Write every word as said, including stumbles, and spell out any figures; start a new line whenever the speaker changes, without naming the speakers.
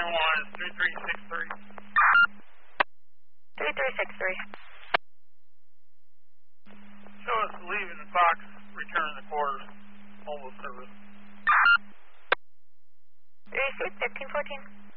one is three three six three.
three three six three.
Show us leaving Fox, return the quarters, mobile service.
Receive fifteen fourteen.